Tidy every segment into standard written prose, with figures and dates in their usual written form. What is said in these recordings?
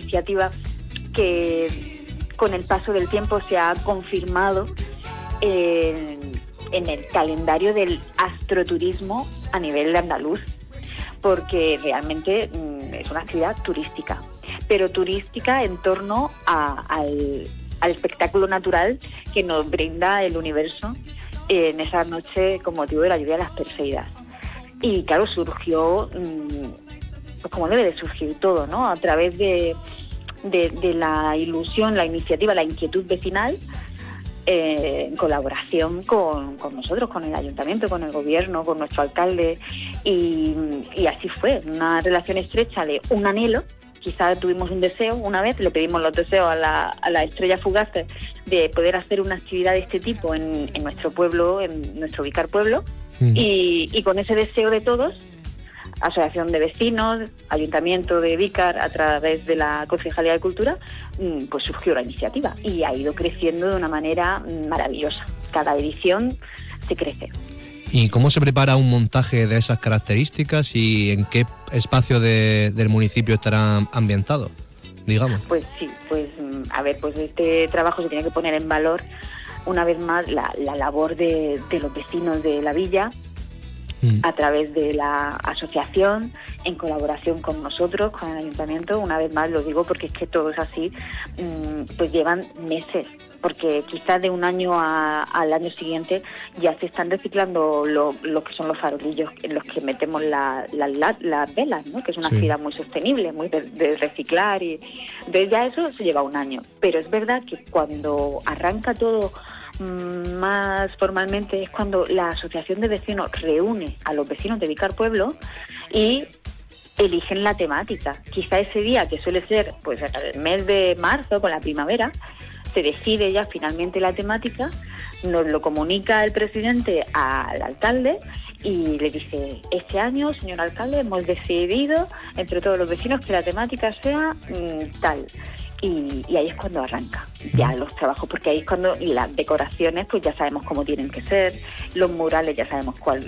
iniciativa que con el paso del tiempo se ha confirmado en el calendario del astroturismo a nivel andaluz, porque realmente es una actividad turística, pero turística en torno al espectáculo natural que nos brinda el universo en esa noche con motivo de la lluvia de las Perseidas. Y claro, surgió, pues como debe de surgir todo, ¿no? A través de la ilusión, la iniciativa, la inquietud vecinal, en colaboración con nosotros, con el ayuntamiento, con el gobierno, con nuestro alcalde, y así fue, una relación estrecha de un anhelo. Quizás tuvimos un deseo una vez, le pedimos los deseos a la estrella fugaz de poder hacer una actividad de este tipo en nuestro pueblo, en nuestro Vícar pueblo, y con ese deseo de todos, Asociación de Vecinos, Ayuntamiento de Vícar, a través de la Concejalía de Cultura, pues surgió la iniciativa y ha ido creciendo de una manera maravillosa. Cada edición se crece. ¿Y cómo se prepara un montaje de esas características y en qué espacio del municipio estará ambientado, digamos? Pues sí, pues a ver, pues este trabajo se tiene que poner en valor una vez más la labor de los vecinos de la villa, a través de la asociación, en colaboración con nosotros, con el ayuntamiento. Una vez más lo digo porque es que todo es así, pues llevan meses, porque quizás de un año al año siguiente ya se están reciclando lo que son los farolillos en los que metemos las velas, ¿no? Que es una actividad muy sostenible, muy de reciclar, y entonces ya eso se lleva un año. Pero es verdad que cuando arranca todo más formalmente es cuando la asociación de vecinos reúne a los vecinos de Vícar Pueblo y eligen la temática. Quizá ese día, que suele ser pues el mes de marzo, con la primavera, se decide ya finalmente la temática, nos lo comunica el presidente al alcalde y le dice: este año, señor alcalde, hemos decidido entre todos los vecinos que la temática sea tal. Y ahí es cuando arranca ya los trabajos, porque ahí es cuando las decoraciones pues ya sabemos cómo tienen que ser, los murales ya sabemos cuál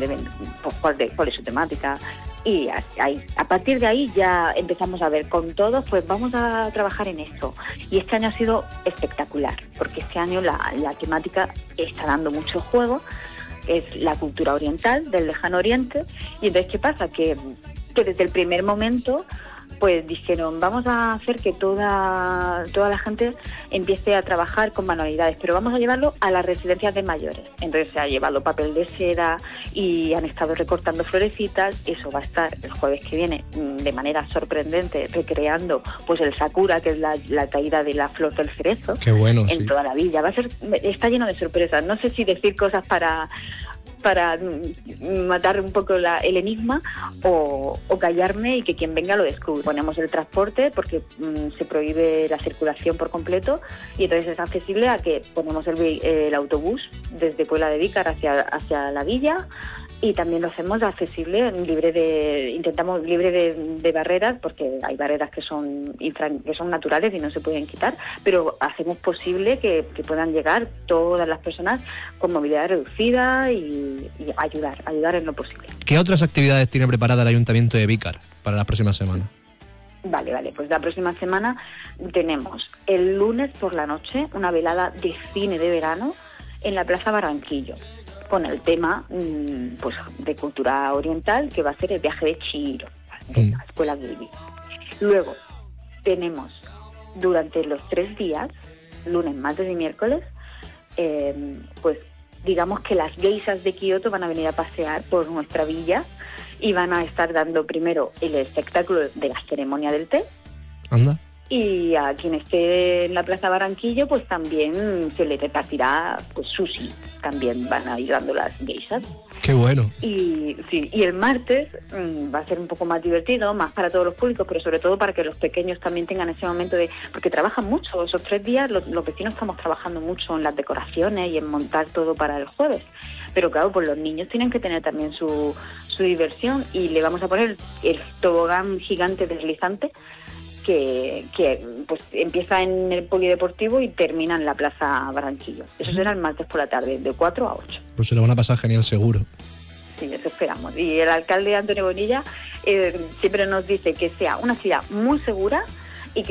es su temática, y ahí, a partir de ahí ya empezamos a ver con todos, pues vamos a trabajar en esto. Y este año ha sido espectacular, porque este año la temática está dando mucho juego, es la cultura oriental del lejano oriente. Y entonces, ¿qué pasa? Que desde el primer momento pues dijeron: vamos a hacer que toda la gente empiece a trabajar con manualidades, pero vamos a llevarlo a las residencias de mayores. Entonces se ha llevado papel de seda y han estado recortando florecitas. Eso va a estar el jueves que viene de manera sorprendente, recreando pues el sakura, que es la caída de la flor del cerezo. Qué bueno, en toda la villa. Está lleno de sorpresas. No sé si decir cosas para matar un poco el enigma o callarme y que quien venga lo descubra. Ponemos el transporte porque se prohíbe la circulación por completo, y entonces es accesible a que ponemos el autobús desde Puebla de Vícar hacia la villa, y también lo hacemos accesible, libre de barreras, porque hay barreras que son naturales y no se pueden quitar, pero hacemos posible que puedan llegar todas las personas con movilidad reducida y ayudar en lo posible. ¿Qué otras actividades tiene preparada el Ayuntamiento de Vícar para la próxima semana? Vale, pues la próxima semana tenemos el lunes por la noche una velada de cine de verano en la Plaza Barranquillo, con el tema pues de cultura oriental, que va a ser el viaje de Chihiro, de la Escuela Gilby. Luego tenemos durante los 3 días, lunes, martes y miércoles, pues digamos que las geishas de Kioto van a venir a pasear por nuestra villa y van a estar dando primero el espectáculo de la ceremonia del té. Anda. Y a quien esté en la Plaza Barranquillo, pues también se le repartirá pues sushi. También van a ir dando las geishas. ¡Qué bueno! Y el martes va a ser un poco más divertido, más para todos los públicos, pero sobre todo para que los pequeños también tengan ese momento porque trabajan mucho. Esos 3 días los vecinos estamos trabajando mucho en las decoraciones y en montar todo para el jueves. Pero claro, pues los niños tienen que tener también su diversión, y le vamos a poner el tobogán gigante deslizante, que pues empieza en el polideportivo y termina en la Plaza Barranquillo. Eso será el martes por la tarde, de 4 a 8. Pues se lo van a pasar genial, seguro. Sí, eso esperamos. Y el alcalde Antonio Bonilla siempre nos dice que sea una ciudad muy segura,